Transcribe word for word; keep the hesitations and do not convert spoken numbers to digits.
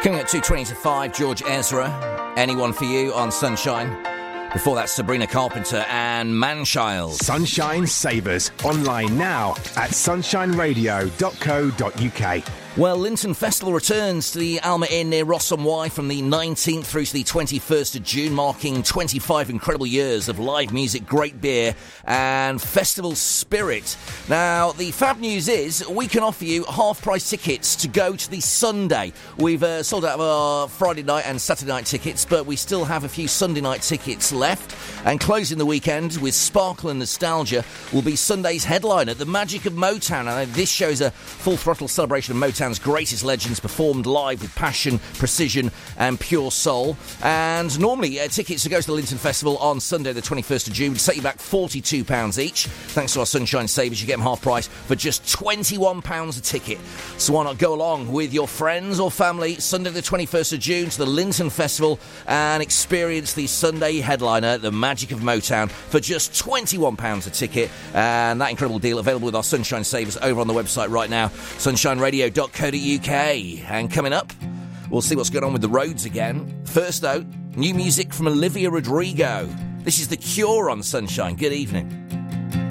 Coming at two twenty to five, George Ezra, Anyone for You on Sunshine. Before that, Sabrina Carpenter and Manchild. Sunshine Savers, online now at sunshine radio dot co dot uk. Well, Linton Festival returns to the Alma Inn near Ross-on-Wye from the nineteenth through to the twenty-first of June, marking twenty-five incredible years of live music, great beer and festival spirit. Now, the fab news is we can offer you half-price tickets to go to the Sunday. We've uh, sold out of our Friday night and Saturday night tickets, but we still have a few Sunday night tickets left. And closing the weekend with Sparkle and Nostalgia will be Sunday's headliner, The Magic of Motown. And this shows a full-throttle celebration of Motown's greatest legends performed live with passion, precision and pure soul. And normally uh, tickets to go to the Linton Festival on Sunday the twenty-first of June would set you back forty-two pounds each. Thanks to our Sunshine Savers, you get them half price for just twenty-one pounds a ticket. So why not go along with your friends or family Sunday the twenty-first of June to the Linton Festival and experience the Sunday headliner, The Magic of Motown, for just twenty-one pounds a ticket. And that incredible deal available with our Sunshine Savers over on the website right now, sunshine radio dot co dot uk. And coming up, we'll see what's going on with the roads again. First though, new music from Olivia Rodrigo. This is The Cure on Sunshine. Good evening.